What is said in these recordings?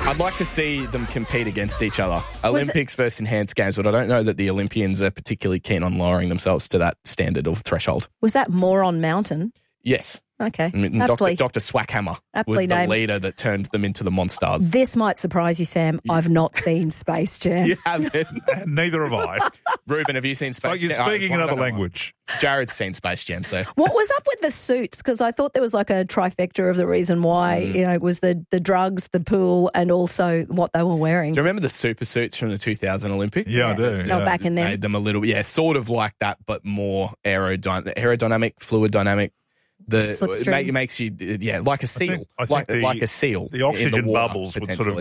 I'd like to see them compete against each other. Olympics versus enhanced games, but I don't know that the Olympians are particularly keen on lowering themselves to that standard or threshold. Was that Moron Mountain? Yes. Okay. Dr. Swackhammer was the leader that turned them into the Monstars. This might surprise you, Sam. I've not seen Space Jam. You haven't? Neither have I. Ruben, have you seen Space Jam? It's like you're speaking another language. Jared's seen Space Jam, so. What was up with the suits? Because I thought there was like a trifecta of the reason why, it was the drugs, the pool, and also what they were wearing. Do you remember the super suits from the 2000 Olympics? Yeah, I do. No, back in there. Made them a little, sort of like that, but more aerodynamic, fluid dynamic. It makes you, like a seal, I think like a seal. The oxygen in the water, bubbles would sort of,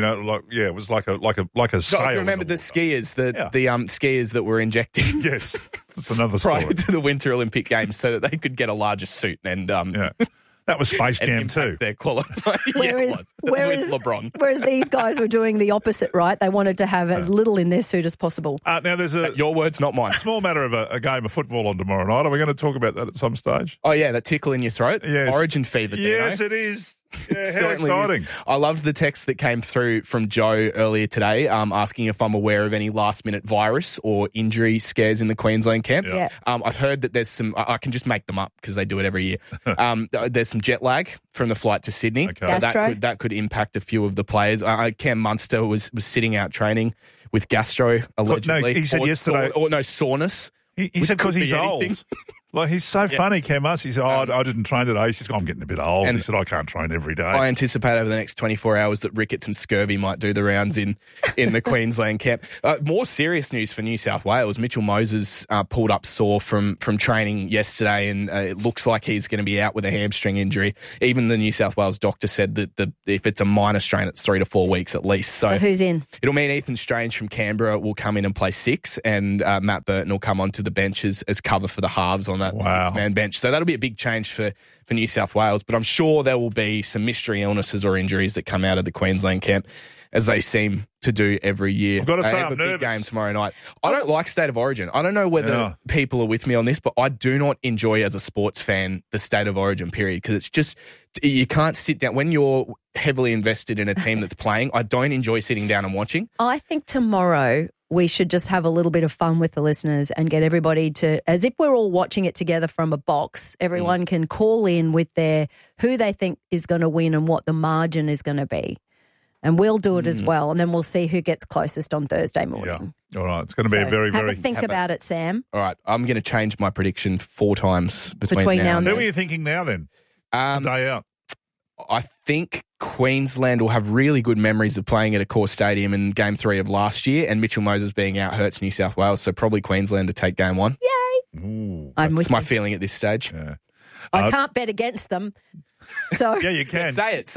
it was like a sail. Do you remember the skiers, the skiers that were injecting? Yes, that's another story. Prior to the Winter Olympic Games, so that they could get a larger suit and That was Space Jam too. Their quality. Whereas LeBron. Whereas these guys were doing the opposite, right? They wanted to have as little in their suit as possible. Now there's your words, not mine. Small matter of a game of football on tomorrow night. Are we going to talk about that at some stage? Oh yeah, that tickle in your throat. Yes. Origin fever. Yes, it is. Yeah, how exciting. I loved the text that came through from Joe earlier today asking if I'm aware of any last-minute virus or injury scares in the Queensland camp. Yeah. I've heard that there's some, I can just make them up because they do it every year. There's some jet lag from the flight to Sydney. Okay. So that could impact a few of the players. Cam Munster was sitting out training with gastro, allegedly. No, he said yesterday. Soreness. He said because he's old. Like, he's so funny, Cam Munster. He said, I didn't train today. He said, I'm getting a bit old. And he said, I can't train every day. I anticipate over the next 24 hours that rickets and scurvy might do the rounds in the Queensland camp. More serious news for New South Wales. Mitchell Moses pulled up sore from training yesterday, and it looks like he's going to be out with a hamstring injury. Even the New South Wales doctor said that if it's a minor strain, it's 3 to 4 weeks at least. So who's in? It'll mean Ethan Strange from Canberra will come in and play 6, and Matt Burton will come onto the bench as cover for the halves on that 6-man bench. So that'll be a big change for New South Wales. But I'm sure there will be some mystery illnesses or injuries that come out of the Queensland camp, as they seem to do every year. I've got to say, they have a big game tomorrow night. I don't like State of Origin. I don't know whether people are with me on this, but I do not enjoy, as a sports fan, the State of Origin period, because it's just, you can't sit down. When you're heavily invested in a team that's playing, I don't enjoy sitting down and watching. I think tomorrow we should just have a little bit of fun with the listeners and get everybody to, as if we're all watching it together from a box, everyone can call in with who they think is going to win and what the margin is going to be. And we'll do it as well, and then we'll see who gets closest on Thursday morning. Yeah. All right. It's going to be a very, have a think about it, Sam. All right. I'm going to change my prediction 4 times between now and then. Who are you thinking now then? Day out. I think Queensland will have really good memories of playing at Accor Stadium in Game 3 of last year, and Mitchell Moses being out hurts New South Wales, so probably Queensland to take Game 1. Yay! Ooh, that's my feeling at this stage. Yeah. I can't bet against them. So yeah, you can. Say it.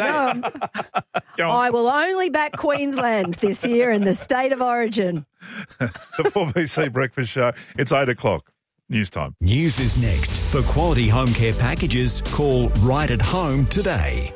I will only back Queensland this year in the State of Origin. The 4BC Breakfast Show. It's 8 o'clock. News time. News is next. For quality home care packages, call Right at Home today.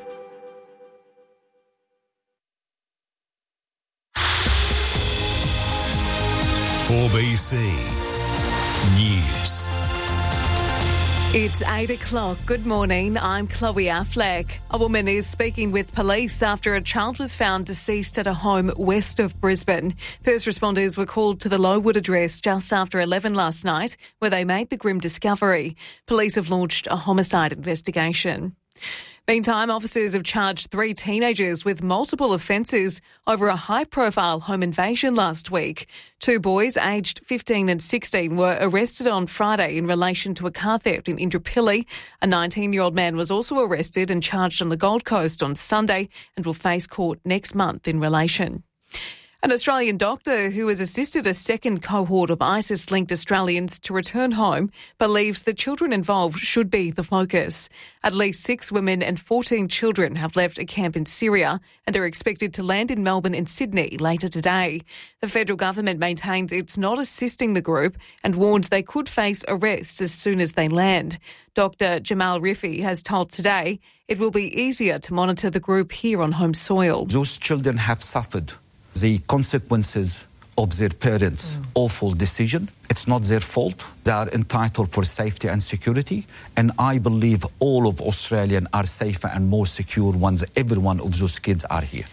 (4BC) News. It's 8 o'clock. Good morning. I'm Chloe Affleck. A woman is speaking with police after a child was found deceased at a home west of Brisbane. First responders were called to the Lowood address just after 11 last night, where they made the grim discovery. Police have launched a homicide investigation. Meantime, officers have charged 3 teenagers with multiple offences over a high-profile home invasion last week. 2 boys aged 15 and 16 were arrested on Friday in relation to a car theft in Indooroopilly. A 19-year-old man was also arrested and charged on the Gold Coast on Sunday and will face court next month in relation. An Australian doctor who has assisted a second cohort of ISIS-linked Australians to return home believes the children involved should be the focus. At least 6 women and 14 children have left a camp in Syria and are expected to land in Melbourne and Sydney later today. The federal government maintains it's not assisting the group and warns they could face arrest as soon as they land. Dr. Jamal Rifi has told Today it will be easier to monitor the group here on home soil. Those children have suffered the consequences of their parents' awful decision. It's not their fault. They are entitled for safety and security. And I believe all of Australians are safer and more secure once every one of those kids are here.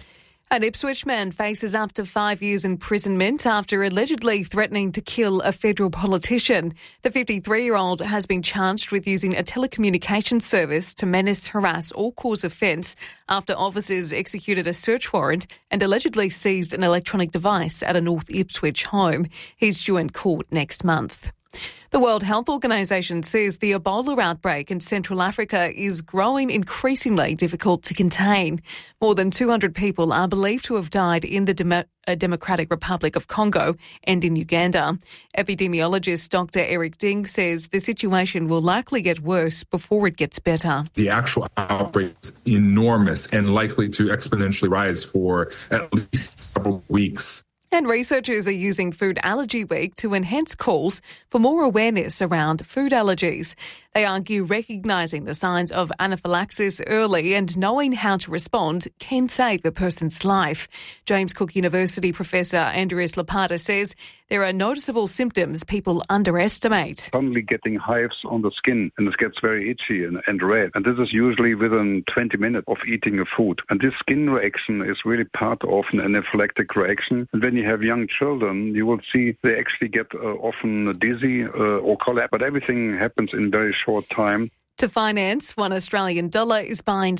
An Ipswich man faces up to 5 years imprisonment after allegedly threatening to kill a federal politician. The 53-year-old has been charged with using a telecommunications service to menace, harass or cause offence after officers executed a search warrant and allegedly seized an electronic device at a North Ipswich home. He's due in court next month. The World Health Organization says the Ebola outbreak in Central Africa is growing increasingly difficult to contain. More than 200 people are believed to have died in the Democratic Republic of Congo and in Uganda. Epidemiologist Dr. Eric Ding says the situation will likely get worse before it gets better. The actual outbreak is enormous and likely to exponentially rise for at least several weeks. And researchers are using Food Allergy Week to enhance calls for more awareness around food allergies. They argue recognising the signs of anaphylaxis early and knowing how to respond can save a person's life. James Cook University Professor Andreas Lapata says there are noticeable symptoms people underestimate. Suddenly getting hives on the skin, and it gets very itchy and red. And this is usually within 20 minutes of eating a food. And this skin reaction is really part of an anaphylactic reaction. And when you have young children, you will see they actually get often dizzy or collapse. But everything happens in very short time. To finance, $1 Australian is buying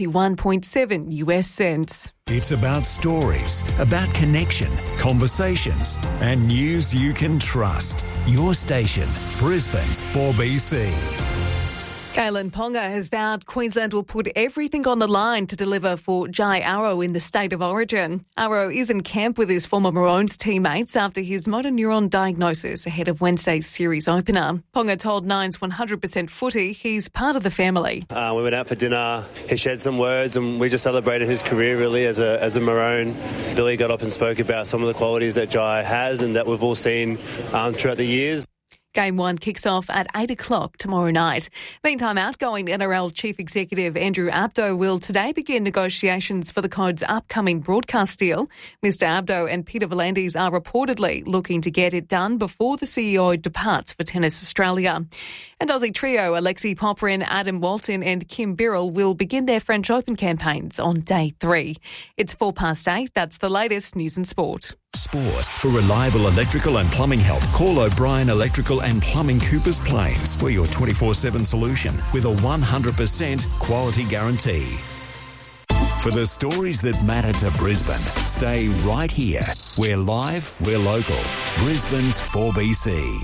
71.7 US cents. It's about stories, about connection, conversations, and news you can trust. Your station, Brisbane's 4BC. Galen Ponga has vowed Queensland will put everything on the line to deliver for Jai Arrow in the state of origin. Arrow is in camp with his former Maroons teammates after his motor neuron diagnosis ahead of Wednesday's series opener. Ponga told Nine's 100% Footy he's part of the family. We went out for dinner, he shared some words and we just celebrated his career really as a Maroon. Billy got up and spoke about some of the qualities that Jai has and that we've all seen throughout the years. Game 1 kicks off at 8 o'clock tomorrow night. Meantime, outgoing NRL Chief Executive Andrew Abdo will today begin negotiations for the Code's upcoming broadcast deal. Mr Abdo and Peter V'landys are reportedly looking to get it done before the CEO departs for Tennis Australia. And Aussie trio Alexi Popperin, Adam Walton and Kim Birrell will begin their French Open campaigns on day 3. It's 8:04. That's the latest news and sport. Sport. For reliable electrical and plumbing help, call O'Brien Electrical and Plumbing Coopers Plains. We're your 24/7 solution with a 100% quality guarantee. For the stories that matter to Brisbane, stay right here. We're live, we're local. Brisbane's 4BC.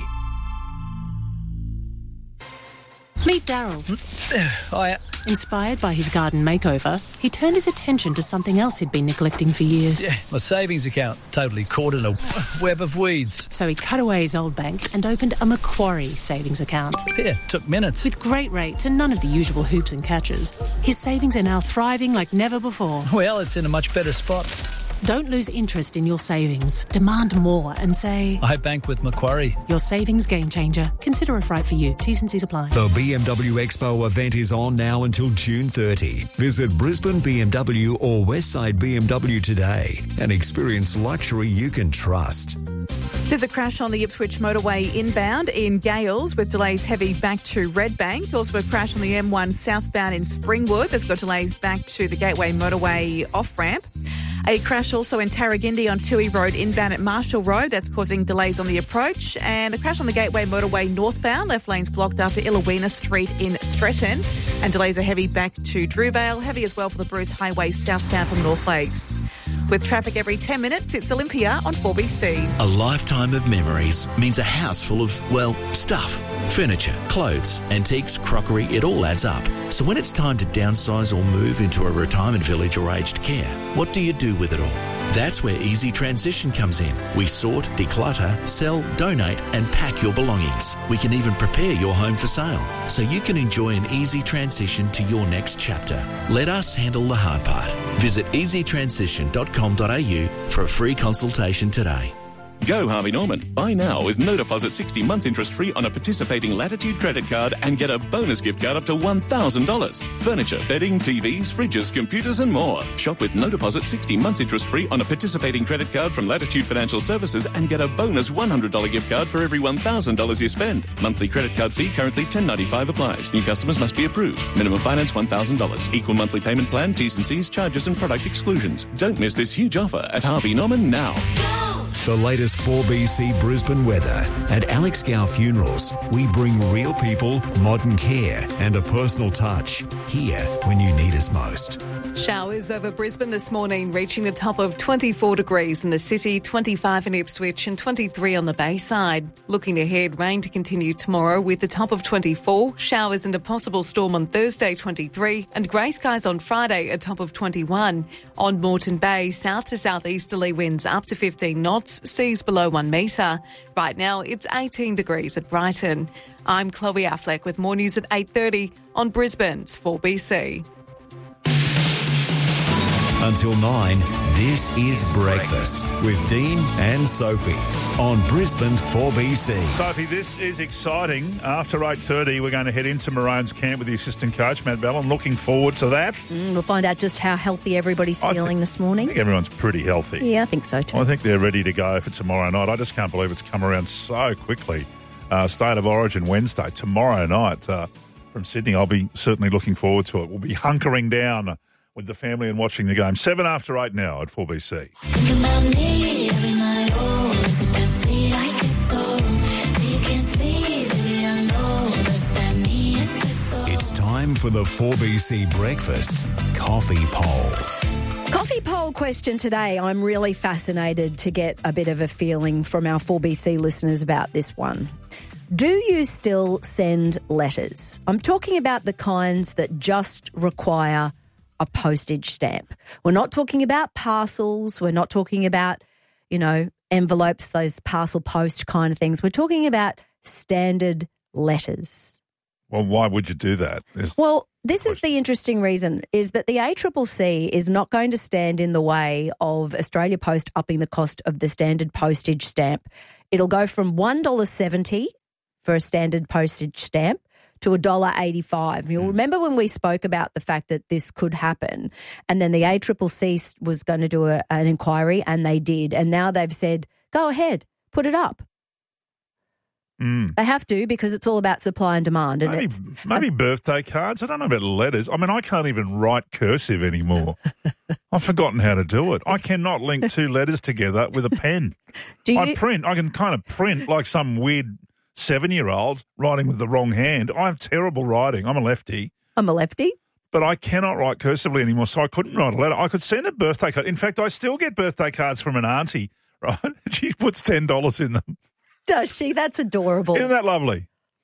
Meet Daryl. Hiya. Inspired by his garden makeover, he turned his attention to something else he'd been neglecting for years. Yeah, my savings account, totally caught in a web of weeds. So he cut away his old bank and opened a Macquarie savings account. Yeah, took minutes. With great rates and none of the usual hoops and catches, his savings are now thriving like never before. Well, it's in a much better spot. Don't lose interest in your savings. Demand more and say, I bank with Macquarie. Your savings game changer. Consider if right for you. T's and C's apply. The BMW Expo event is on now until June 30. Visit Brisbane BMW or Westside BMW today and experience luxury you can trust. There's a crash on the Ipswich motorway inbound in Gales with delays heavy back to Redbank. Also a crash on the M1 southbound in Springwood that's got delays back to the Gateway motorway off-ramp. A crash also in Tarragindi on Toohey Road inbound at Marshall Road. That's causing delays on the approach. And a crash on the Gateway motorway northbound. Left lanes blocked after Illawina Street in Stretton. And delays are heavy back to Drewvale. Heavy as well for the Bruce Highway southbound from North Lakes. With traffic every 10 minutes, it's Olympia on 4BC. A lifetime of memories means a house full of, well, stuff. Furniture, clothes, antiques, crockery, it all adds up. So when it's time to downsize or move into a retirement village or aged care, what do you do with it all? That's where Easy Transition comes in. We sort, declutter, sell, donate and pack your belongings. We can even prepare your home for sale so you can enjoy an easy transition to your next chapter. Let us handle the hard part. Visit easytransition.com.au for a free consultation today. Go Harvey Norman. Buy now with no deposit 60 months interest free on a participating Latitude credit card and get a bonus gift card up to $1,000. Furniture, bedding, TVs, fridges, computers and more. Shop with no deposit 60 months interest free on a participating credit card from Latitude Financial Services and get a bonus $100 gift card for every $1,000 you spend. Monthly credit card fee currently $10.95 applies. New customers must be approved. Minimum finance $1,000. Equal monthly payment plan, T's and C's, charges and product exclusions. Don't miss this huge offer at Harvey Norman now. The latest 4BC Brisbane weather. At Alex Gow Funerals, we bring real people, modern care and a personal touch. Here when you need us most. Showers over Brisbane this morning, reaching a top of 24 degrees in the city, 25 in Ipswich and 23 on the Bayside. Looking ahead, rain to continue tomorrow with a top of 24, showers and a possible storm on Thursday, 23, and grey skies on Friday, a top of 21. On Moreton Bay, south to southeasterly winds up to 15 knots, seas below 1 metre. Right now, it's 18 degrees at Brighton. I'm Chloe Affleck with more news at 8:30 on Brisbane's 4BC. Until 9, this is Breakfast with Dean and Sophie on Brisbane's 4BC. Sophie, this is exciting. After 8:30, we're going to head into Maroon's camp with the assistant coach, Matt Bellon. Looking forward to that. We'll find out just how healthy everybody's feeling this morning. I think everyone's pretty healthy. Yeah, I think so too. I think they're ready to go for tomorrow night. I just can't believe it's come around so quickly. State of Origin Wednesday, tomorrow night from Sydney. I'll be certainly looking forward to it. We'll be hunkering down with the family and watching the game. 7 after 8 now at 4BC. Think about me every night, oh, is it that sweet I can so? So you can't sleep, baby, I know that's that me espresso. It's time for the 4BC Breakfast Coffee Poll. Coffee poll question today. I'm really fascinated to get a bit of a feeling from our 4BC listeners about this one. Do you still send letters? I'm talking about the kinds that just require a postage stamp. We're not talking about parcels. We're not talking about, envelopes, those parcel post kind of things. We're talking about standard letters. Well, why would you do that? This is the interesting reason, is that the ACCC is not going to stand in the way of Australia Post upping the cost of the standard postage stamp. It'll go from $1.70 for a standard postage stamp to $1.85. You'll remember when we spoke about the fact that this could happen, and then the ACCC was going to do an inquiry, and they did, and now they've said, go ahead, put it up. They have to, because it's all about supply and demand. And maybe birthday cards. I don't know about letters. I mean, I can't even write cursive anymore. I've forgotten how to do it. I cannot link two letters together with a pen. I can kind of print like some weird 7-year-old writing with the wrong hand. I have terrible writing. I'm a lefty. I'm a lefty. But I cannot write cursively anymore, so I couldn't write a letter. I could send a birthday card. In fact, I still get birthday cards from an auntie, right? She puts $10 in them. Does she? That's adorable. Isn't that lovely?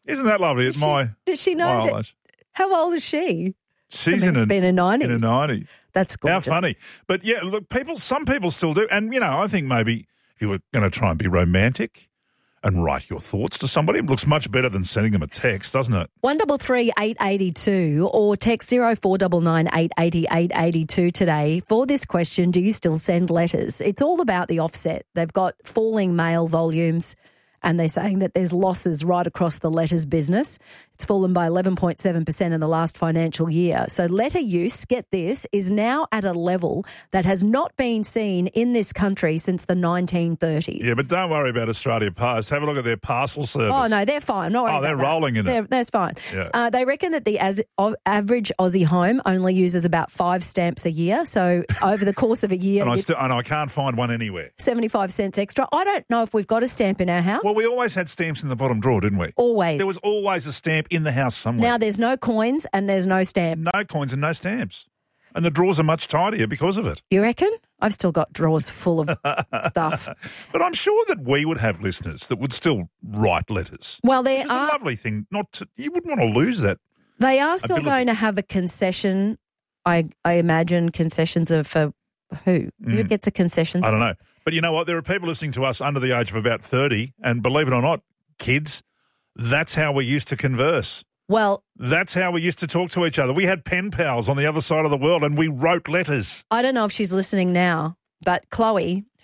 Does she know that? How old is she? She's in her 90s. In her 90s. That's gorgeous. How funny. But yeah, look, some people still do. And, I think maybe if you were going to try and be romantic and write your thoughts to somebody, it looks much better than sending them a text, doesn't it? 133 882 or text 0499 880 882 today for this question, do you still send letters? It's all about the offset. They've got falling mail volumes, and they're saying that there's losses right across the letters business. It's fallen by 11.7% in the last financial year. So letter use, get this, is now at a level that has not been seen in this country since the 1930s. Yeah, but don't worry about Australia Post. Have a look at their parcel service. Oh, no, they're fine. They're rolling in it. That's fine. Yeah. They reckon that the average Aussie home only uses about 5 stamps a year. So over the course of a year... and I can't find one anywhere. 75 cents extra. I don't know if we've got a stamp in our house. Well, we always had stamps in the bottom drawer, didn't we? Always. There was always a stamp in the house somewhere. Now there's no coins and there's no stamps. No coins and no stamps. And the drawers are much tidier because of it. You reckon? I've still got drawers full of stuff. But I'm sure that we would have listeners that would still write letters. Well, a lovely thing. You wouldn't want to lose that. They are still going to have a concession. I imagine concessions are for who? Who gets a concession? I don't know. But you know what? There are people listening to us under the age of about 30, and believe it or not, kids, that's how we used to converse. Well, that's how we used to talk to each other. We had pen pals on the other side of the world, and we wrote letters. I don't know if she's listening now, but Chloe,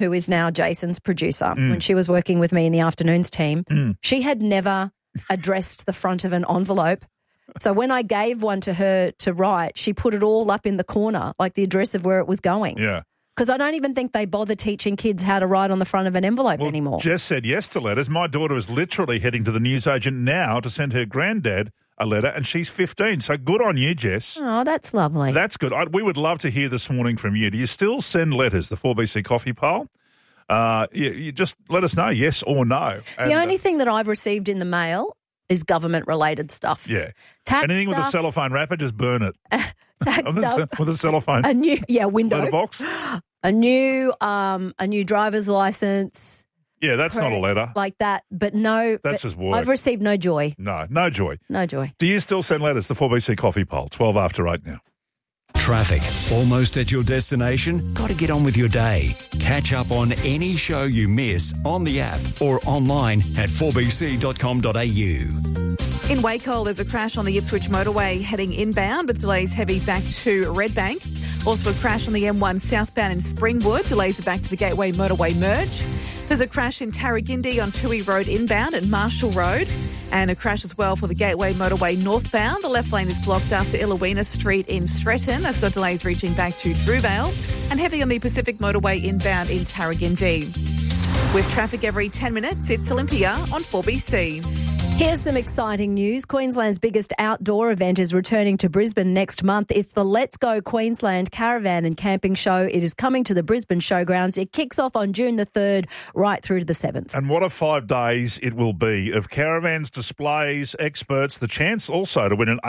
who is now Jason's producer, when she was working with me in the afternoons team, she had never addressed the front of an envelope. So when I gave one to her to write, she put it all up in the corner, like the address of where it was going. Yeah. Because I don't even think they bother teaching kids how to write on the front of an envelope anymore. Jess said yes to letters. My daughter is literally heading to the newsagent now to send her granddad a letter, and she's 15. So good on you, Jess. Oh, that's lovely. That's good. We would love to hear this morning from you. Do you still send letters, the 4BC Coffee Poll? You just let us know, yes or no. And, the only thing that I've received in the mail is government-related stuff. Yeah. Tax Anything stuff, with a cellophane wrapper, just burn it. tax stuff, With a cellophane window. letterbox. A new driver's license. Yeah, that's not a letter. Like that, but no. That's just work. I've received no joy. No joy. No joy. Do you still send letters? The 4BC Coffee Poll, 12 after 8 now. Traffic. Almost at your destination? Got to get on with your day. Catch up on any show you miss on the app or online at 4bc.com.au. In Wacol, there's a crash on the Ipswich motorway heading inbound with delays heavy back to Redbank. Also a crash on the M1 southbound in Springwood. Delays are back to the Gateway motorway merge. There's a crash in Tarragindi on Toohey Road inbound and Marshall Road. And a crash as well for the Gateway motorway northbound. The left lane is blocked after Illawina Street in Stretton. That's got delays reaching back to Drewvale. And heavy on the Pacific motorway inbound in Tarragindi. With traffic every 10 minutes, it's Olympia on 4BC. Here's some exciting news. Queensland's biggest outdoor event is returning to Brisbane next month. It's the Let's Go Queensland Caravan and Camping Show. It is coming to the Brisbane Showgrounds. It kicks off on June the 3rd right through to the 7th. And what a 5 days it will be of caravans, displays, experts, the chance also to win an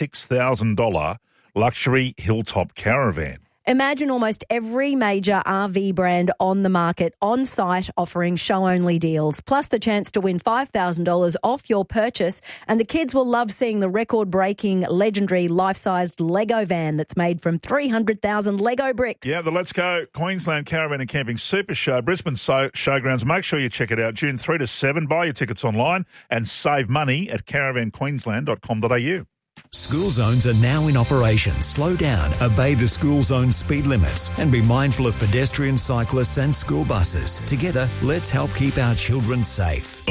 $86,000 luxury hilltop caravan. Imagine almost every major RV brand on the market on site offering show-only deals, plus the chance to win $5,000 off your purchase. And the kids will love seeing the record-breaking, legendary, life-sized Lego van that's made from 300,000 Lego bricks. Yeah, the Let's Go Queensland Caravan and Camping Super Show, Brisbane Showgrounds. Make sure you check it out June 3 to 7. Buy your tickets online and save money at caravanqueensland.com.au. School zones are now in operation. Slow down, obey the school zone speed limits, and be mindful of pedestrians, cyclists, and school buses. Together, let's help keep our children safe.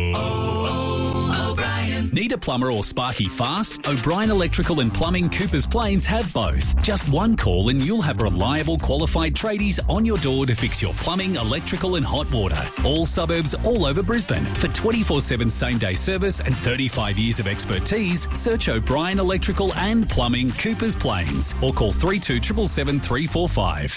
Need a plumber or sparky fast? O'Brien Electrical and Plumbing Coopers Plains have both. Just one call and you'll have reliable, qualified tradies on your door to fix your plumbing, electrical and hot water. All suburbs all over Brisbane. For 24/7 same-day service and 35 years of expertise, search O'Brien Electrical and Plumbing Coopers Plains or call 3277 345.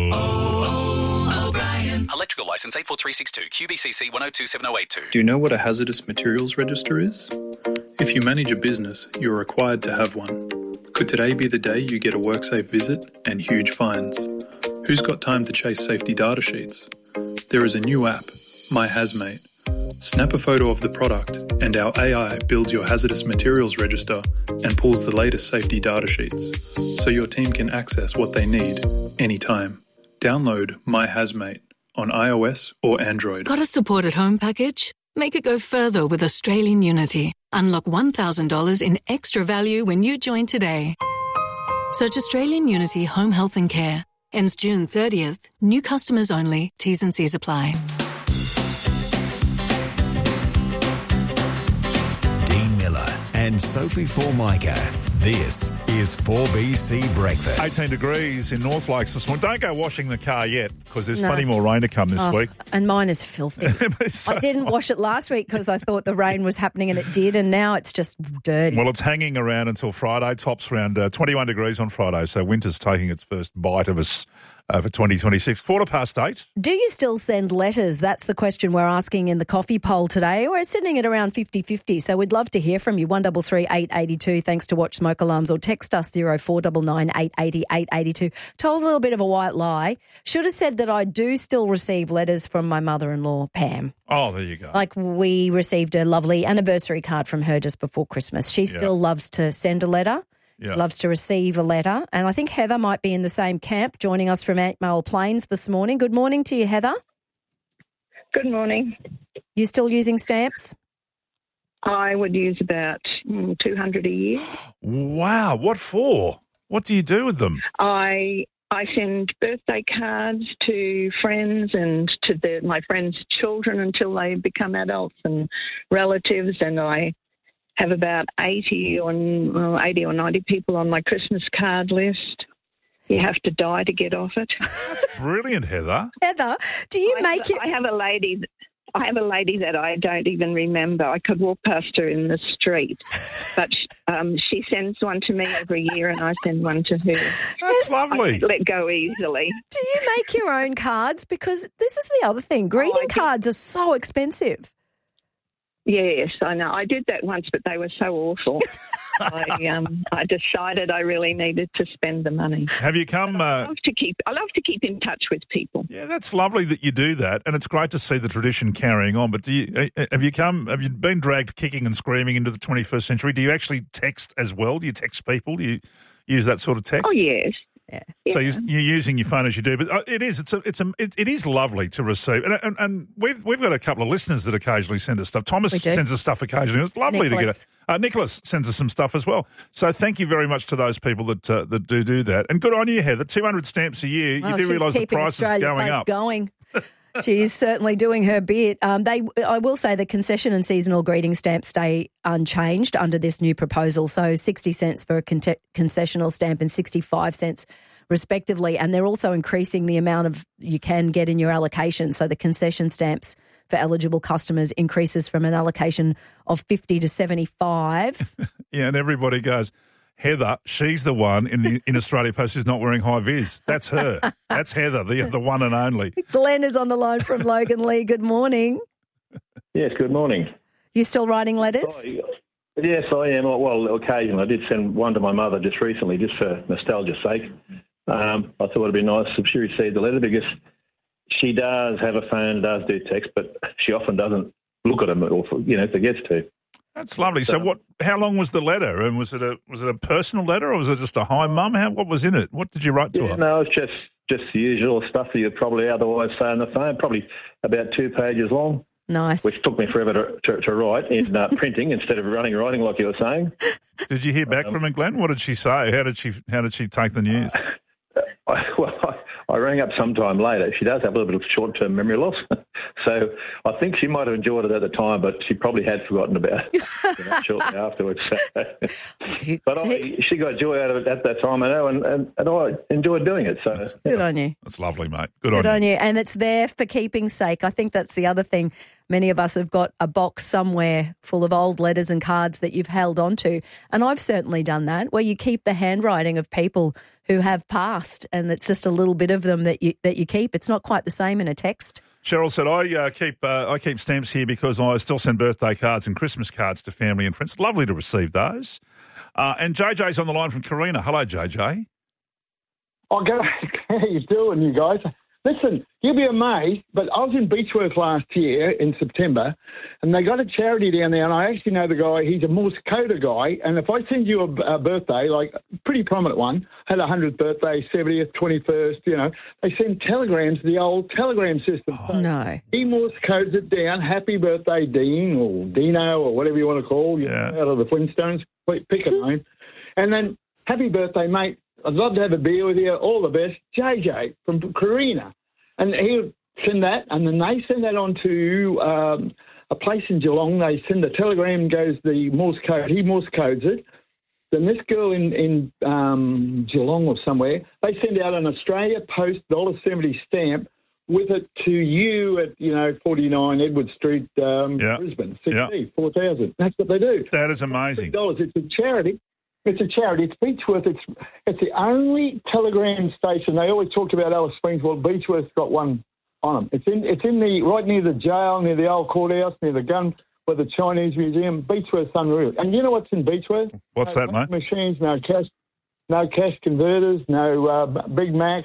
O'Brien. Electrical licence 84362 QBCC 10278082. Do you know what a hazardous materials register is? If you manage a business, you're required to have one. Could today be the day you get a WorkSafe visit and huge fines? Who's got time to chase safety data sheets? There is a new app, My Hazmate. Snap a photo of the product and our AI builds your hazardous materials register and pulls the latest safety data sheets so your team can access what they need anytime. Download My Hazmate on iOS or Android. Got a support at home package? Make it go further with Australian Unity. Unlock $1,000 in extra value when you join today. Search Australian Unity Home Health and Care. Ends June 30th. New customers only. T's and C's apply. Dean Miller and Sophie Formica. This is 4BC Breakfast. 18 degrees in North Lakes this morning. Don't go washing the car yet because there's plenty more rain to come this week. And mine is filthy. I didn't wash it last week because I thought the rain was happening and it did, and now it's just dirty. Well, it's hanging around until Friday. Tops around 21 degrees on Friday, so winter's taking its first bite of us for 2026. 8:15. Do you still send letters? That's the question we're asking in the coffee poll today. We're sitting at around 50-50, so we'd love to hear from you. 1333 882, thanks to Watch Smoke Alarms, or text us 0499 880 882. Told a little bit of a white lie. Should have said that I do still receive letters from my mother-in-law, Pam. Oh, there you go. Like, we received a lovely anniversary card from her just before Christmas. She still loves to send a letter. Yeah. Loves to receive a letter. And I think Heather might be in the same camp, joining us from 8 Mile Plains this morning. Good morning to you, Heather. Good morning. You still using stamps? I would use about 200 a year. Wow. What for? What do you do with them? I I send birthday cards to friends and to my friends' children until they become adults and relatives, and I have about 80 or 90 people on my Christmas card list. You have to die to get off it. That's brilliant, Heather. Heather, do you make it? I have a lady that I don't even remember. I could walk past her in the street, but she sends one to me every year, and I send one to her. That's lovely. I don't let go easily. Do you make your own cards? Because this is the other thing. Greeting cards are so expensive. Yes, I know. I did that once, but they were so awful. I decided I really needed to spend the money. Have you come? I love to keep in touch with people. Yeah, that's lovely that you do that, and it's great to see the tradition carrying on. But have you been dragged kicking and screaming into the 21st century? Do you actually text as well? Do you text people? Do you use that sort of text? Oh yes. Yeah. So you're using your phone as you do, but it is lovely to receive, and we've got a couple of listeners that occasionally send us stuff. Thomas sends us stuff occasionally. It's lovely to get it. Nicholas sends us some stuff as well. So thank you very much to those people that do that, and good on you, Heather. 200 stamps a year. Well, you do realise the price is going up. She's certainly doing her bit. I will say the concession and seasonal greeting stamps stay unchanged under this new proposal. So 60 cents for a concessional stamp and 65 cents respectively. And they're also increasing the amount of you can get in your allocation. So the concession stamps for eligible customers increases from an allocation of 50 to 75. Yeah, and everybody goes, Heather, she's the one in Australia Post who's not wearing high vis. That's her. That's Heather, the one and only. Glenn is on the line from Logan Lee. Good morning. Yes, good morning. You still writing letters? Yes, I am. Well, occasionally. I did send one to my mother just recently, just for nostalgia's sake. I thought it would be nice if she received the letter because she does have a phone, does do text, but she often doesn't look at them or forgets to. That's lovely. So how long was the letter? And was it a personal letter or was it just a hi, Mum? What was in it? What did you write to her? No, it's just the usual stuff that you'd probably otherwise say on the phone, probably about 2 pages long. Nice. Which took me forever to write in printing instead of writing like you were saying. Did you hear back from her, Glenn? What did she say? How did she take the news? I rang up sometime later. She does have a little bit of short-term memory loss. So I think she might have enjoyed it at the time, but she probably had forgotten about it shortly afterwards. But she got joy out of it at that time, I know, and I enjoyed doing it. So Good on you. That's lovely, mate. Good on you. And it's there for keeping's sake. I think that's the other thing. Many of us have got a box somewhere full of old letters and cards that you've held onto. And I've certainly done that, where you keep the handwriting of people who have passed, and it's just a little bit of them that you keep. It's not quite the same in a text. Cheryl said, I keep stamps here because I still send birthday cards and Christmas cards to family and friends. Lovely to receive those. And JJ's on the line from Carina. Hello, JJ. Oh, how you doing, you guys? Listen, you'll be amazed, but I was in Beechworth last year in September, and they got a charity down there, and I actually know the guy. He's a Morse coder guy, and if I send you a birthday, like a pretty prominent one, had a 100th birthday, 70th, 21st, they send telegrams, the old telegram system. Oh, no. He Morse codes it down, happy birthday, Dean, or Dino, or whatever you want to call, out of the Flintstones, pick a name. And then, happy birthday, mate. I'd love to have a beer with you. All the best. JJ from Carina. And he'll send that, and then they send that on to a place in Geelong. They send the telegram, goes the Morse code. He Morse codes it. Then this girl in Geelong or somewhere, they send out an Australia Post $1.70 stamp with it to you at, 49 Edward Street, Brisbane, 4,000. That's what they do. That is amazing. It's a charity. It's a charity. It's Beechworth. It's the only telegram station. They always talked about Alice Springs. Well, Beechworth's got one on them. It's in the right near the jail, near the old courthouse, near the gun with the Chinese museum. Beechworth's unreal. And you know what's in Beechworth? What's that, mate? Machines, no cash converters, no Big Macs,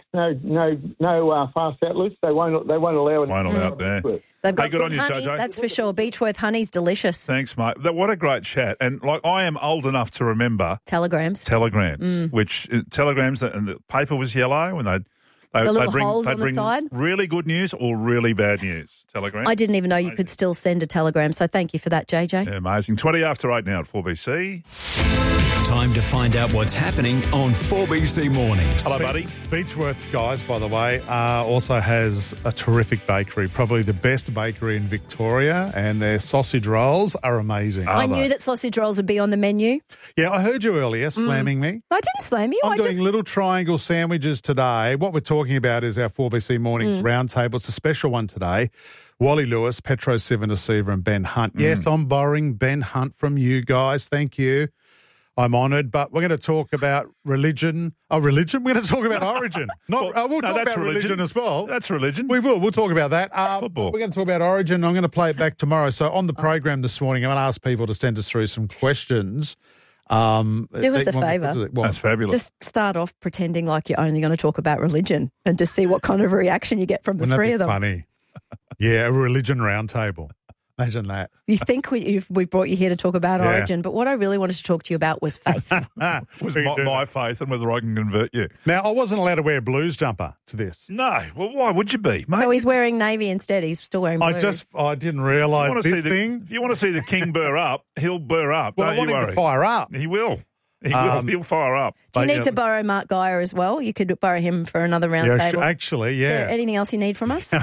no fast outlets. They won't allow it. Won't allow it there. They've got good on you, honey, JJ. that's for sure. Beechworth honey's delicious. Thanks, mate. What a great chat. And I am old enough to remember telegrams, which telegrams, and the paper was yellow, and they'd bring really good news or really bad news. Telegram. I didn't even know you could still send a telegram, so thank you for that, JJ. Yeah, amazing. 20 after 8 now at 4BC. Time to find out what's happening on 4BC Mornings. Hello, buddy. Beechworth Guys, by the way, also has a terrific bakery, probably the best bakery in Victoria, and their sausage rolls are amazing. I knew that sausage rolls would be on the menu. Yeah, I heard you earlier slamming me. I didn't slam you. I'm doing little triangle sandwiches today. What we're talking about is our 4BC Mornings roundtable. It's a special one today. Wally Lewis, Petro Civoniceva and Ben Hunt. Yes, I'm borrowing Ben Hunt from you guys. Thank you. I'm honoured, but we're going to talk about religion. Oh, religion? We're going to talk about origin. We'll talk about religion as well. That's religion. We will. We'll talk about that. Football. We're going to talk about origin. I'm going to play it back tomorrow. So on the program this morning, I'm going to ask people to send us through some questions. Do us a favour. That's fabulous. Just start off pretending like you're only going to talk about religion and just see what kind of reaction you get from the three of them. Funny. Yeah, a religion roundtable. Imagine that. You think we brought you here to talk about origin, but what I really wanted to talk to you about was faith. was my faith and whether I can convert you. Now, I wasn't allowed to wear a blues jumper to this. No. Well, why would you be, mate? So he's wearing navy instead. He's still wearing blue. I didn't realise this thing. If you want to see the king burr up, he'll burr up. Well, Don't I want you him worry. to fire up. He will. He'll fire up. Do you need to borrow Mark Geyer as well? You could borrow him for another round table. Actually, yeah. Is there anything else you need from us?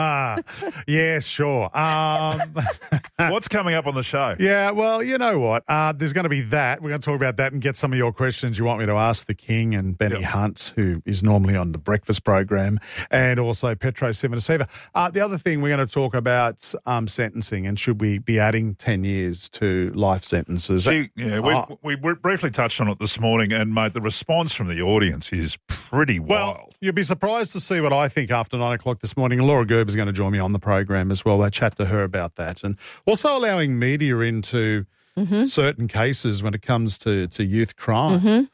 Yeah, sure. What's coming up on the show? Yeah, well, you know what? There's going to be that. We're going to talk about that and get some of your questions you want me to ask the King and Benny Hunt, who is normally on the breakfast program, and also Petro Civoniceva. The other thing, we're going to talk about sentencing and should we be adding 10 years to life sentences. We briefly touched on it this morning, and, mate, the response from the audience is pretty wild. Well, you'd be surprised to see what I think after 9 o'clock this morning. Laura Gerber's going to join me on the program as well. I chat to her about that. And also allowing media into certain cases when it comes to youth crime.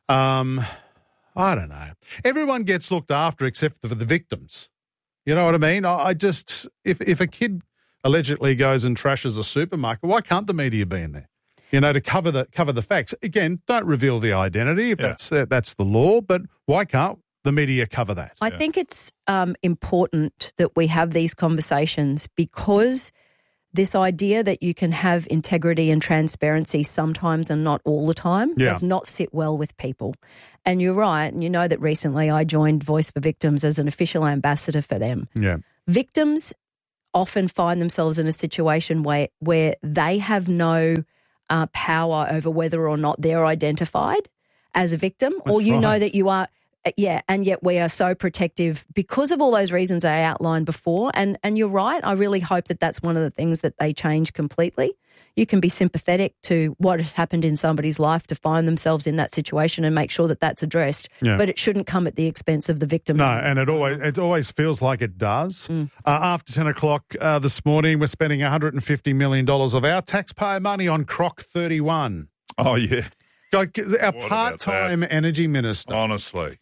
I don't know. Everyone gets looked after except for the victims. You know what I mean? I just, if a kid allegedly goes and trashes a supermarket, why can't the media be in there? You know, to cover the facts. Again, don't reveal the identity if that's the law, but why can't the media cover that? I think it's important that we have these conversations because this idea that you can have integrity and transparency sometimes and not all the time does not sit well with people. And you're right, and you know that recently I joined Voice for Victims as an official ambassador for them. Yeah. Victims often find themselves in a situation where they have no power over whether or not they're identified as a victim, or you know that you are, and yet we are so protective because of all those reasons I outlined before. And you're right, I really hope that that's one of the things that they change completely. You can be sympathetic to what has happened in somebody's life to find themselves in that situation and make sure that that's addressed, but it shouldn't come at the expense of the victim. No, and it always feels like it does. After 10 o'clock this morning, we're spending $150 million of our taxpayer money on Croc 31. Oh, yeah. Our part-time energy minister. Honestly.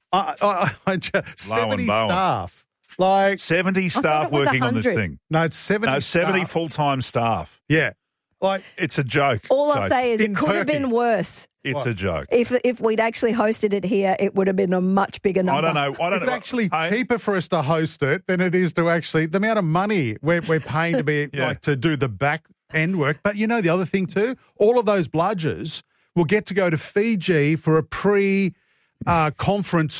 70 staff. Like 70 staff working on this thing. No, it's 70 No, 70 staff. full-time staff. Yeah. Like it's a joke. All I'll say is it could have been worse. It's a joke. If we'd actually hosted it here, it would have been a much bigger number. I don't know. It's actually cheaper for us to host it than it is to actually the amount of money we're paying to be like to do the back end work. But you know the other thing too, all of those bludgers will get to go to Fiji for a pre-conference.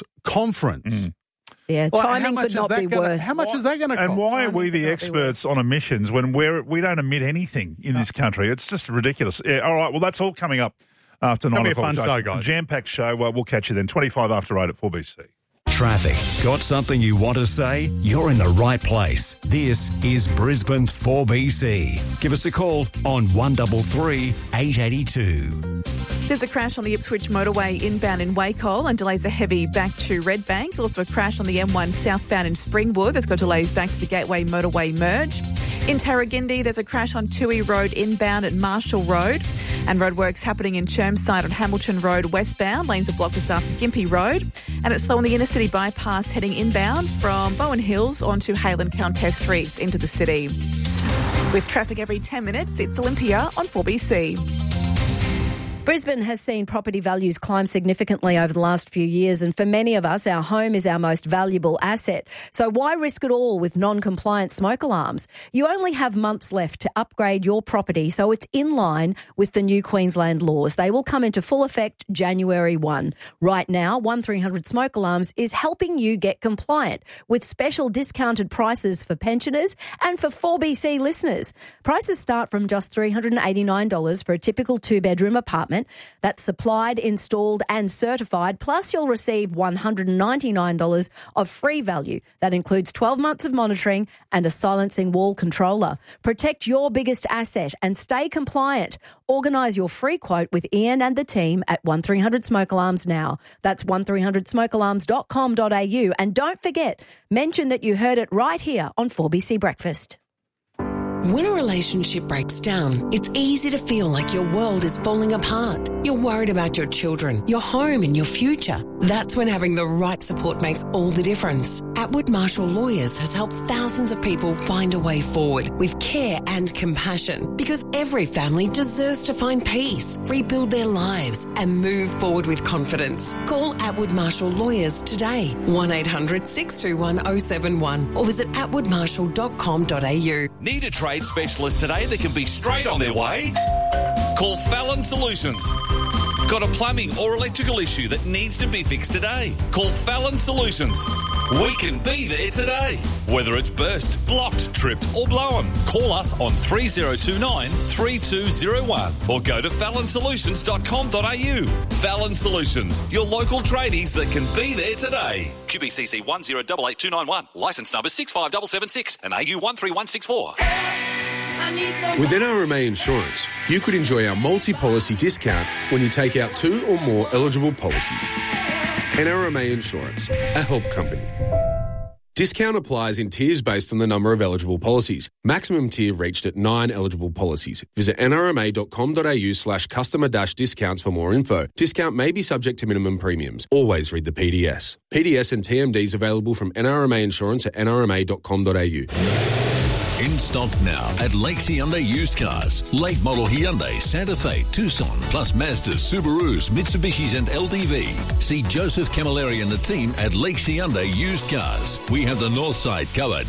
Yeah, timing could not be worse. How much is that going to cost? And why are we the experts on emissions when we don't emit anything in this country? It's just ridiculous. Yeah, all right, well, that's all coming up after 9 o'clock. It'll be a fun show, guys. Jam-packed show. Well, we'll catch you then. 25 after 8 at 4BC. Traffic. Got something you want to say? You're in the right place. This is Brisbane's 4BC. Give us a call on 133 882. There's a crash on the Ipswich motorway inbound in Wacol and delays are heavy back to Redbank. Also a crash on the M1 southbound in Springwood that's got delays back to the Gateway motorway merge. In Tarragindi, there's a crash on Toohey Road inbound at Marshall Road. And roadworks happening in Chermside on Hamilton Road westbound. Lanes are blocked just after Gympie Road. And it's slow on the inner city bypass heading inbound from Bowen Hills onto Hale and Countess Streets into the city. With traffic every 10 minutes, it's Olympia on 4BC. Brisbane has seen property values climb significantly over the last few years, and for many of us, our home is our most valuable asset. So why risk it all with non-compliant smoke alarms? You only have months left to upgrade your property so it's in line with the new Queensland laws. They will come into full effect January 1. Right now, 1300 Smoke Alarms is helping you get compliant with special discounted prices for pensioners and for 4BC listeners. Prices start from just $389 for a typical two-bedroom apartment. That's supplied, installed and certified, plus you'll receive $199 of free value. That includes 12 months of monitoring and a silencing wall controller. Protect your biggest asset and stay compliant. Organise your free quote with Ian and the team at 1300 Smoke Alarms now. That's 1300smokealarms.com.au. And don't forget, mention that you heard it right here on 4BC Breakfast. When a relationship breaks down, it's easy to feel like your world is falling apart. You're worried about your children, your home and your future. That's when having the right support makes all the difference. Atwood Marshall Lawyers has helped thousands of people find a way forward with care and compassion, because every family deserves to find peace, rebuild their lives and move forward with confidence. Call Atwood Marshall Lawyers today, 1-800-621-071 or visit atwoodmarshall.com.au. Need a trade specialist today that can be straight on their way? Call Fallon Solutions. Got a plumbing or electrical issue that needs to be fixed today? Call Fallon Solutions. We can be there today. Whether it's burst, blocked, tripped or blown, call us on 3029 3201 or go to fallonsolutions.com.au. Fallon Solutions, your local tradies that can be there today. QBCC 1088291, licence number 65776 and AU 13164. With NRMA Insurance, you could enjoy our multi-policy discount when you take out 2 or more eligible policies. NRMA Insurance, a help company. Discount applies in tiers based on the number of eligible policies. Maximum tier reached at 9 eligible policies. Visit nrma.com.au/customer-discounts for more info. Discount may be subject to minimum premiums. Always read the PDS. PDS and TMDs available from NRMA Insurance at nrma.com.au. In stock now at Lakes Hyundai Used Cars. Late model Hyundai, Santa Fe, Tucson, plus Mazdas, Subarus, Mitsubishis and LDV. See Joseph Camilleri and the team at Lakes Hyundai Used Cars. We have the north side covered.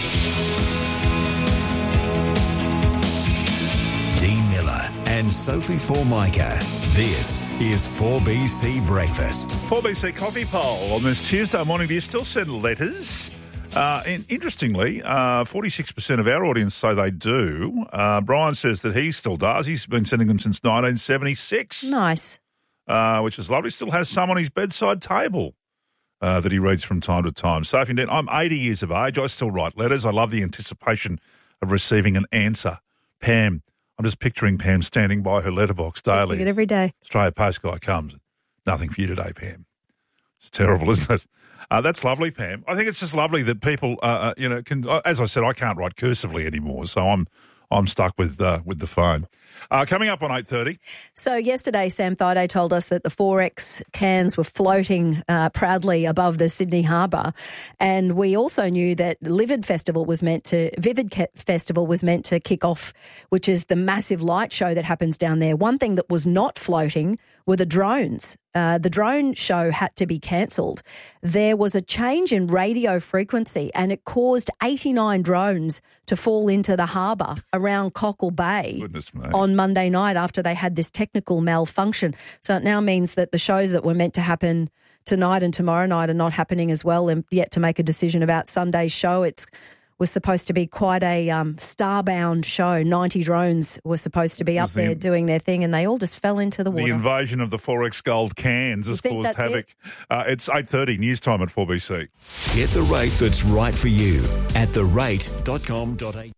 Dean Miller and Sophie Formica. This is 4BC Breakfast. 4BC Coffee Poll on this Tuesday morning. Do you still send letters? And interestingly, 46% of our audience say they do. Brian says that he still does. He's been sending them since 1976. Nice. Which is lovely. Still has some on his bedside table that he reads from time to time. Sophie, I'm 80 years of age. I still write letters. I love the anticipation of receiving an answer. Pam, I'm just picturing Pam standing by her letterbox daily. Checking it every day. Australia Post guy comes. Nothing for you today, Pam. It's terrible, isn't it? That's lovely, Pam. I think it's just lovely that people, can. As I said, I can't write cursively anymore, so I'm stuck with the phone. Coming up on 8:30. So yesterday, Sam Thaiday told us that the 4X cans were floating proudly above the Sydney Harbour, and we also knew that Vivid Festival was meant to kick off, which is the massive light show that happens down there. One thing that was not floating were the drones. The drone show had to be cancelled. There was a change in radio frequency and it caused 89 drones to fall into the harbour around Cockle Bay on Monday night after they had this technical malfunction. So it now means that the shows that were meant to happen tonight and tomorrow night are not happening as well, and yet to make a decision about Sunday's show. It was supposed to be quite a starbound show. 90 drones were supposed to be up there doing their thing, and they all just fell into the water. The invasion of the 4X Gold cans has caused havoc. It's 8:30, news time at 4BC. Get the rate that's right for you at therate.com.au.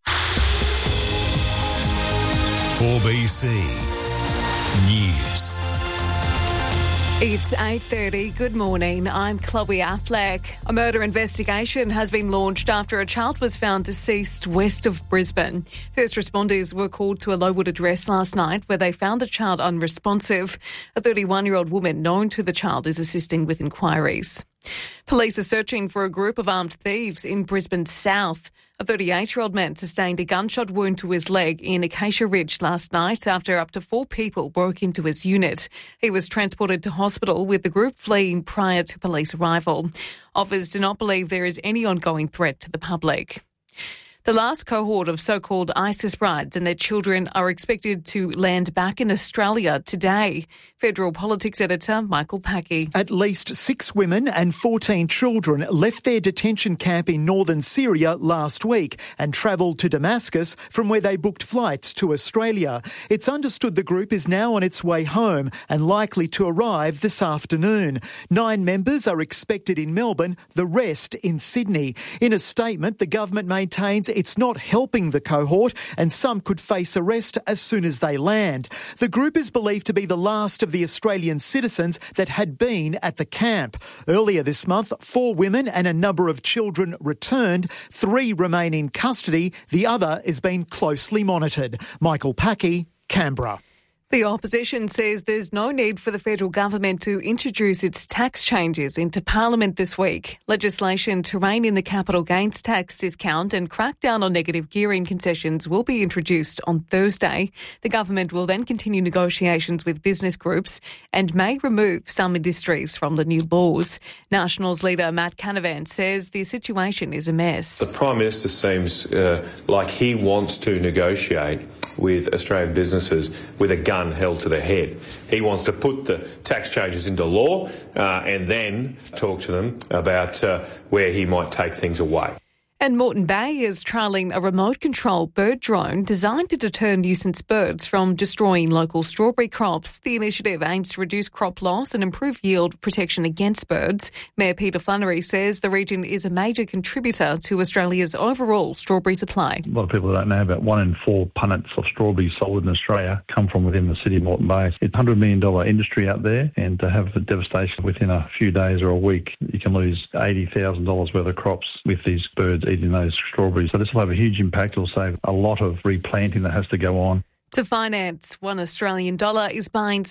4BC News. It's 8:30. Good morning. I'm Chloe Affleck. A murder investigation has been launched after a child was found deceased west of Brisbane. First responders were called to a Lowood address last night where they found the child unresponsive. A 31-year-old woman known to the child is assisting with inquiries. Police are searching for a group of armed thieves in Brisbane South. A 38-year-old man sustained a gunshot wound to his leg in Acacia Ridge last night after up to 4 people broke into his unit. He was transported to hospital with the group fleeing prior to police arrival. Officers do not believe there is any ongoing threat to the public. The last cohort of so-called ISIS brides and their children are expected to land back in Australia today. Federal Politics Editor Michael Packey. At least 6 women and 14 children left their detention camp in northern Syria last week and travelled to Damascus, from where they booked flights to Australia. It's understood the group is now on its way home and likely to arrive this afternoon. 9 members are expected in Melbourne, the rest in Sydney. In a statement, the government maintains it's not helping the cohort and some could face arrest as soon as they land. The group is believed to be the last of the Australian citizens that had been at the camp. Earlier this month, 4 women and a number of children returned. 3 remain in custody. The other is being closely monitored. Michael Packey, Canberra. The opposition says there's no need for the federal government to introduce its tax changes into Parliament this week. Legislation to rein in the capital gains tax discount and crack down on negative gearing concessions will be introduced on Thursday. The government will then continue negotiations with business groups and may remove some industries from the new laws. Nationals leader Matt Canavan says the situation is a mess. The Prime Minister seems like he wants to negotiate with Australian businesses with a gun held to their head. He wants to put the tax changes into law and then talk to them about where he might take things away. And Moreton Bay is trialling a remote-control bird drone designed to deter nuisance birds from destroying local strawberry crops. The initiative aims to reduce crop loss and improve yield protection against birds. Mayor Peter Flannery says the region is a major contributor to Australia's overall strawberry supply. A lot of people don't know about 1 in 4 punnets of strawberries sold in Australia come from within the city of Moreton Bay. It's a $100 million industry out there, and to have the devastation within a few days or a week, you can lose $80,000 worth of crops with these birds eating those strawberries. So this will have a huge impact. It'll save a lot of replanting that has to go on. To finance, $1 Australian dollar is buying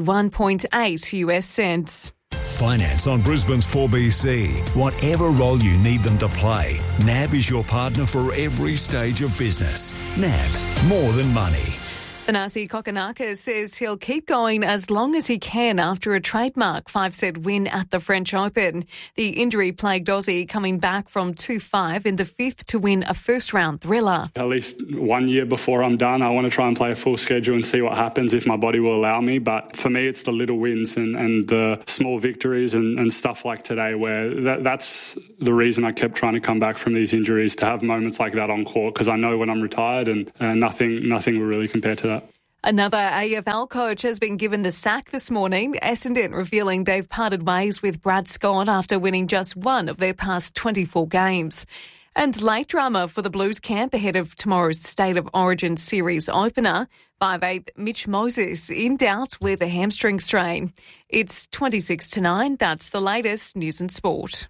71.8 US cents. Finance on Brisbane's 4BC. Whatever role you need them to play, NAB is your partner for every stage of business. NAB, more than money. Thanasi Kokonakis says he'll keep going as long as he can after a trademark 5-set win at the French Open. The injury-plagued Aussie coming back from 2-5 in the 5th to win a first-round thriller. At least 1 year before I'm done, I want to try and play a full schedule and see what happens if my body will allow me. But for me, it's the little wins and the small victories and stuff like today where that's the reason I kept trying to come back from these injuries, to have moments like that on court, because I know when I'm retired and nothing will really compare to that. Another AFL coach has been given the sack this morning. Essendon revealing they've parted ways with Brad Scott after winning just 1 of their past 24 games. And late drama for the Blues camp ahead of tomorrow's State of Origin series opener. 5'8" Mitch Moses in doubt with a hamstring strain. It's 26-9. That's the latest news and sport.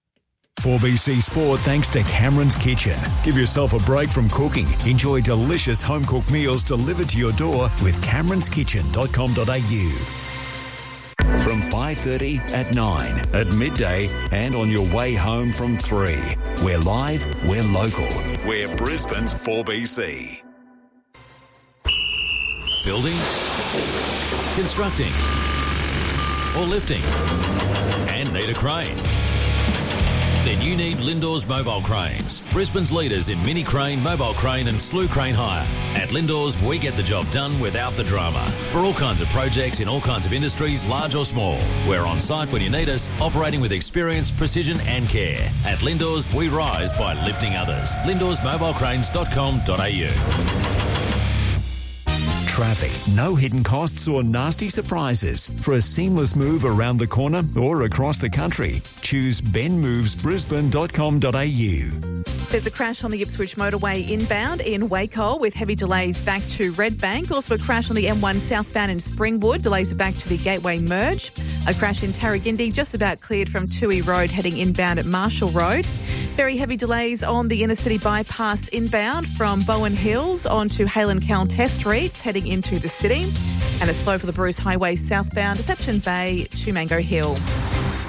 4BC Sport thanks to Cameron's Kitchen. Give yourself a break from cooking. Enjoy delicious home-cooked meals delivered to your door with cameronskitchen.com.au. From 5:30 at 9, at midday and on your way home from 3. We're live, we're local. We're Brisbane's 4BC. Building, constructing, or lifting, and need a crane? Then you need Lindors Mobile Cranes, Brisbane's leaders in mini crane, mobile crane and slew crane hire. At Lindors, we get the job done without the drama. For all kinds of projects in all kinds of industries, large or small. We're on site when you need us, operating with experience, precision and care. At Lindors, we rise by lifting others. LindorsMobileCranes.com.au. Traffic, no hidden costs or nasty surprises. For a seamless move around the corner or across the country, choose benmovesbrisbane.com.au. There's a crash on the Ipswich motorway inbound in Wacol with heavy delays back to Redbank. Also a crash on the M1 southbound in Springwood. Delays are back to the Gateway merge. A crash in Tarragindi just about cleared from Toohey Road heading inbound at Marshall Road. Very heavy delays on the inner city bypass inbound from Bowen Hills onto Hale and Calntest Streets heading into the city. And it's slow for the Bruce Highway southbound, Deception Bay to Mango Hill.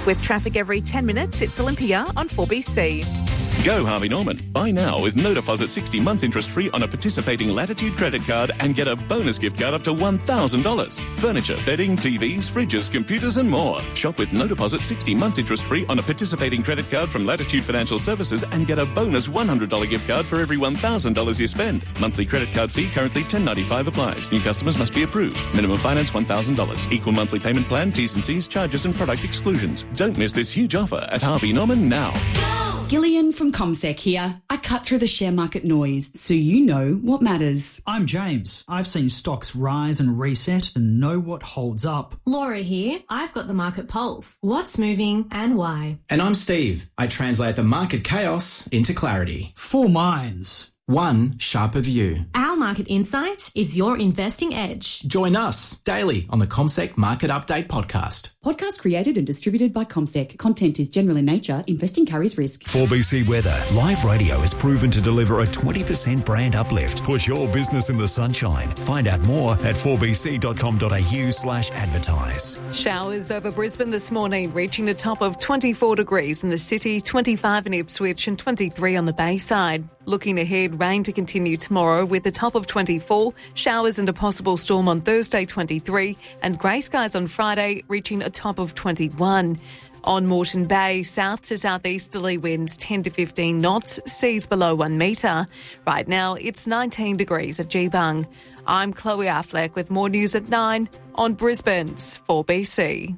With traffic every 10 minutes, it's Olympia on 4BC. Go Harvey Norman. Buy now with no deposit 60 months interest free on a participating Latitude credit card and get a bonus gift card up to $1,000. Furniture, bedding, TVs, fridges, computers and more. Shop with no deposit 60 months interest free on a participating credit card from Latitude Financial Services and get a bonus $100 gift card for every $1,000 you spend. Monthly credit card fee currently $10.95 applies. New customers must be approved. Minimum finance $1,000. Equal monthly payment plan, T's and C's, charges and product exclusions. Don't miss this huge offer at Harvey Norman now. Gillian from CommSec here. I cut through the share market noise so you know what matters. I'm James. I've seen stocks rise and reset and know what holds up. Laura here. I've got the market pulse. What's moving and why? And I'm Steve. I translate the market chaos into clarity. 4 minds. One sharper view. Our market insight is your investing edge. Join us daily on the CommSec Market Update podcast. Podcast created and distributed by CommSec. Content is general in nature. Investing carries risk. 4BC Weather. Live radio has proven to deliver a 20% brand uplift. Push your business in the sunshine. Find out more at 4bc.com.au/advertise. Showers over Brisbane this morning, reaching a top of 24 degrees in the city, 25 in Ipswich and 23 on the Bayside. Looking ahead, rain to continue tomorrow with a top of 24, showers and a possible storm on Thursday 23 and grey skies on Friday reaching a top of 21. On Moreton Bay, south to southeasterly winds 10 to 15 knots, seas below 1 metre. Right now it's 19 degrees at Geebung. I'm Chloe Affleck with more news at 9 on Brisbane's 4BC.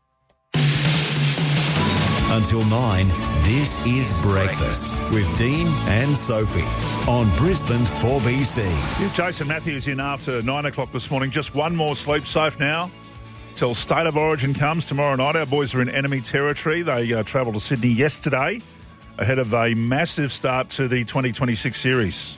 Until 9, this is Breakfast with Dean and Sophie on Brisbane's 4BC. Here's Jason Matthews in after 9 o'clock this morning. Just one more sleep safe now till State of Origin comes tomorrow night. Our boys are in enemy territory. They travelled to Sydney yesterday ahead of a massive start to the 2026 series.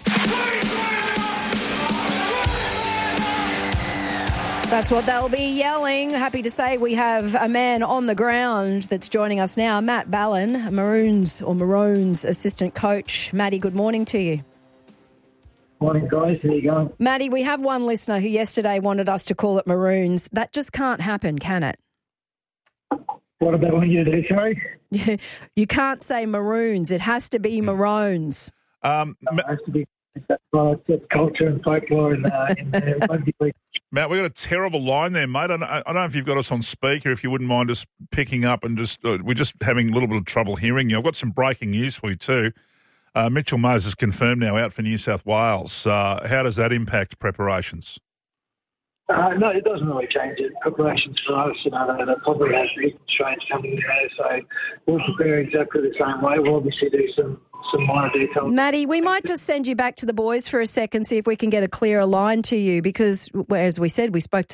That's what they'll be yelling. Happy to say we have a man on the ground that's joining us now, Matt Ballin, Maroons assistant coach. Matty, good morning to you. Morning, guys. How you going? Matty, we have one listener who yesterday wanted us to call it Maroons. That just can't happen, can it? What do they want you to do, sorry? You can't say Maroons. It has to be Maroons. It has to be. It's culture and folklore in the rugby league. Matt, we've got a terrible line there, mate. I don't know if you've got us on speaker, if you wouldn't mind us picking up and just we're just having a little bit of trouble hearing you. I've got some breaking news for you too. Mitchell Moses confirmed now out for New South Wales. How does that impact preparations? No, it doesn't really change it. Preparations for us, they probably have Australians coming in there, so we'll prepare exactly the same way. We'll obviously do some minor details. Matty, we might just send you back to the boys for a second, see if we can get a clearer line to you, because, as we said, we spoke to